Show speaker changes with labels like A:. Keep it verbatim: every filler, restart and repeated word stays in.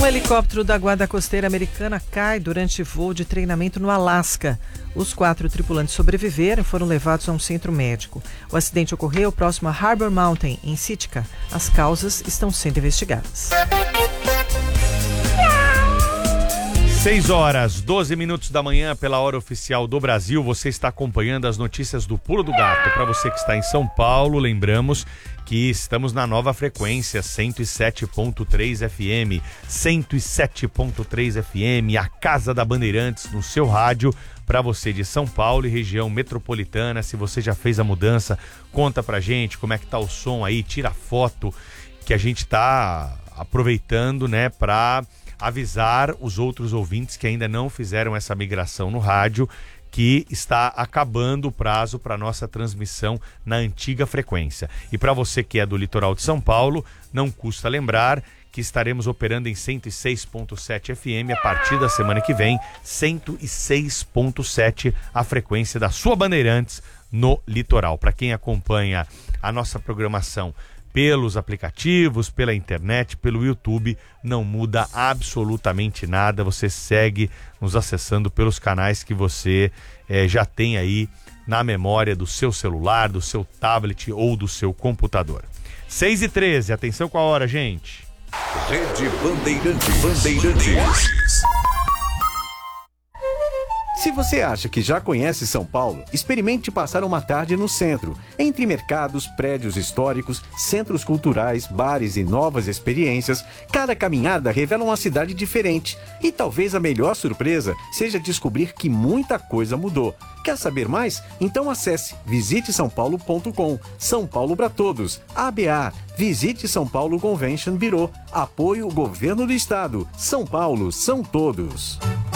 A: helicóptero da Guarda Costeira Americana cai durante voo de treinamento no Alasca. Os quatro tripulantes sobreviveram e foram levados a um centro médico. O acidente ocorreu próximo a Harbor Mountain, em Sitka. As causas estão sendo investigadas.
B: seis horas, doze minutos da manhã, pela hora oficial do Brasil. Você está acompanhando as notícias do Pulo do Gato. Para você que está em São Paulo, lembramos que estamos na nova frequência cento e sete ponto três F M, cento e sete ponto três F M, a Casa da Bandeirantes no seu rádio, para você de São Paulo e região metropolitana. Se você já fez a mudança, conta pra gente como é que tá o som aí, tira foto, que a gente tá aproveitando, né, para avisar os outros ouvintes que ainda não fizeram essa migração no rádio, que está acabando o prazo para nossa transmissão na antiga frequência. E para você que é do litoral de São Paulo, não custa lembrar que estaremos operando em cento e seis ponto sete F M a partir da semana que vem, cento e seis ponto sete a frequência da sua Bandeirantes no litoral. Para quem acompanha a nossa programação pelos aplicativos, pela internet, pelo YouTube, não muda absolutamente nada. Você segue nos acessando pelos canais que você eh, já tem aí na memória do seu celular, do seu tablet ou do seu computador. seis e treze, atenção com a hora, gente.
C: Rede Bandeirantes. Bandeirantes.
D: Se você acha que já conhece São Paulo, experimente passar uma tarde no centro, entre mercados, prédios históricos, centros culturais, bares e novas experiências. Cada caminhada revela uma cidade diferente. E talvez a melhor surpresa seja descobrir que muita coisa mudou. Quer saber mais? Então acesse visite são paulo ponto com. São Paulo para todos. A B A. Visite São Paulo Convention Bureau. Apoio Governo do Estado. São Paulo são todos.